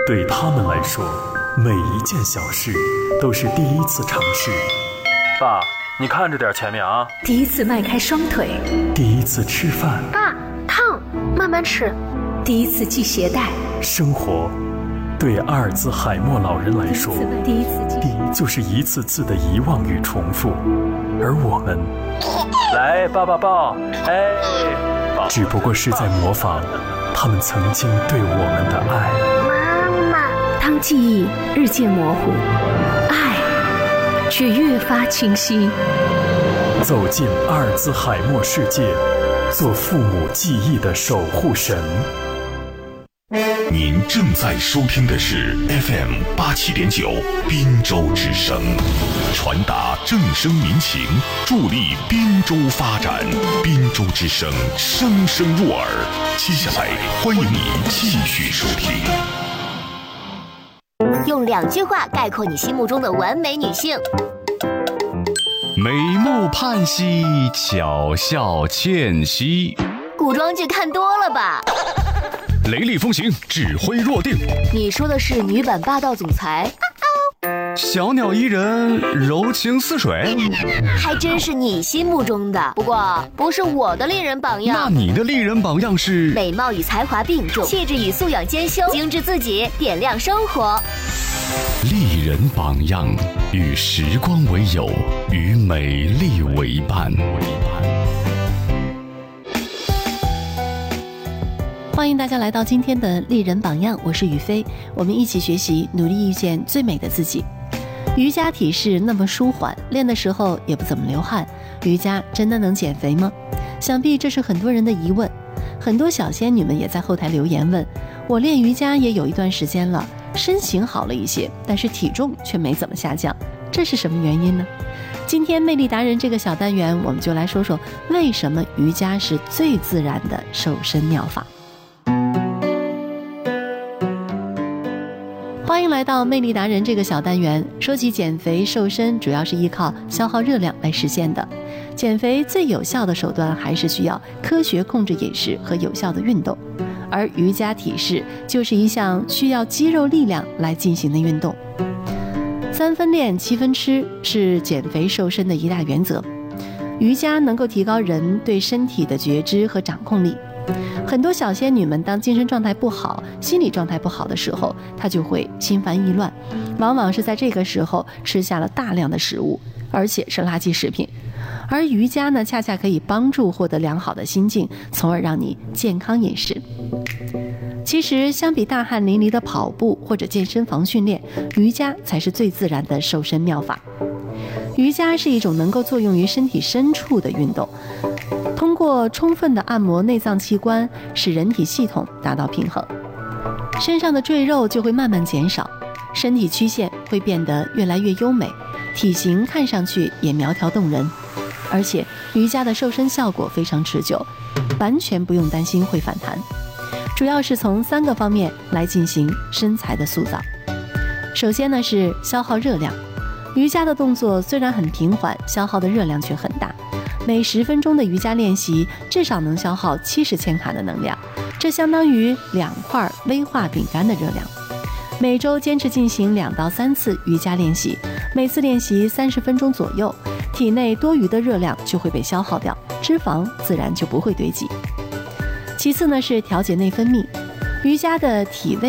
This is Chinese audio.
对他们来说，每一件小事都是第一次尝试。 爸，你看着点前面啊！ 第一次迈开双腿， 第一次吃饭。 爸，烫，慢慢吃。 第一次系鞋带。 生活，对阿尔兹海默老人来说，就是一次次的遗忘与重复，而我们， 来，爸爸抱，哎， 只不过是在模仿他们曾经对我们的爱。 妈妈， 当记忆日渐模糊，爱却越发清晰。 走进阿尔兹海默世界，做父母记忆的守护神。 您正在收听的是 FM 87.9滨州之声，传达正声民情，助力滨州发展。滨州之声，声声入耳。接下来，欢迎您继续收听。 用2句话概括你心目中的完美女性： 美目盼兮，巧笑倩兮。 古装剧看多了吧？ 雷厉风行，指挥若定。 你说的是女版霸道总裁？ 小鸟依人，柔情似水。 还真是你心目中的，不过不是我的丽人榜样。 那你的丽人榜样是？ 美貌与才华并重，气质与素养兼修，精致自己，点亮生活。 丽人榜样，与时光为友，与美丽为伴。 欢迎大家来到今天的丽人榜样，我是雨飞，我们一起学习，努力遇见最美的自己。瑜伽体式那么舒缓，练的时候也不怎么流汗，瑜伽真的能减肥吗？想必这是很多人的疑问。很多小仙女们也在后台留言问我，练瑜伽也有一段时间了，身形好了一些，但是体重却没怎么下降，这是什么原因呢？今天魅力达人这个小单元，我们就来说说为什么瑜伽是最自然的瘦身妙法。欢迎来到魅力达人这个小单元。说起减肥瘦身，主要是依靠消耗热量来实现的。减肥最有效的手段还是需要科学控制饮食和有效的运动，而瑜伽体式就是一项需要肌肉力量来进行的运动。3分练7分吃是减肥瘦身的一大原则。瑜伽能够提高人对身体的觉知和掌控力。很多小仙女们当精神状态不好，心理状态不好的时候，她就会心烦意乱，往往是在这个时候吃下了大量的食物，而且是垃圾食品。而瑜伽呢，恰恰可以帮助获得良好的心境，从而让你健康饮食。其实相比大汗淋漓的跑步或者健身房训练，瑜伽才是最自然的瘦身妙法。瑜伽是一种能够作用于身体深处的运动，通过充分的按摩内脏器官，使人体系统达到平衡，身上的赘肉就会慢慢减少，身体曲线会变得越来越优美，体型看上去也苗条动人。而且瑜伽的瘦身效果非常持久，完全不用担心会反弹。主要是从3个方面来进行身材的塑造。首先呢是消耗热量。瑜伽的动作虽然很平缓，消耗的热量却很大。每10分钟的瑜伽练习至少能消耗70千卡的能量，这相当于2块威化饼干的热量。每周坚持进行2到3次瑜伽练习，每次练习30分钟左右，体内多余的热量就会被消耗掉，脂肪自然就不会堆积。其次呢是调节内分泌。瑜伽的体位